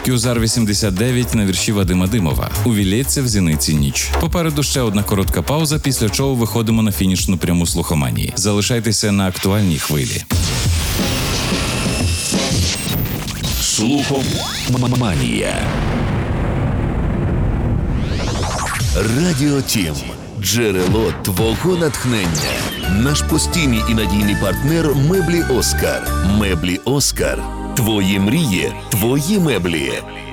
Кюзар 89 на вірші Вадима Димова. Увілється в зіниці ніч. Попереду ще одна коротка пауза, після чого виходимо на фінішну пряму слухоманії. Залишайтеся на актуальній хвилі. Слухоманія. Радіо Тім. Джерело твого натхнення. Наш постійний і надійний партнер Меблі Оскар. Меблі Оскар. Твої мрії, твої меблі.